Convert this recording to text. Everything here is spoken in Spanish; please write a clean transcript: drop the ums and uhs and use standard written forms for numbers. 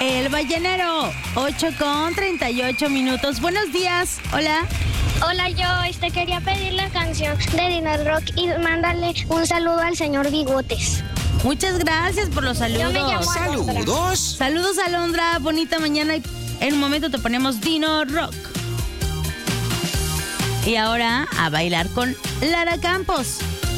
El Ballenero, 8:38. Buenos días, hola. Hola, yo quería pedir la canción de Dino Rock y mandarle un saludo al señor Bigotes. Muchas gracias por los saludos. Yo me llamo Alondra. ¡Saludos! Saludos, Alondra. Bonita mañana. En un momento te ponemos Dino Rock. Y ahora a bailar con Lara Campos.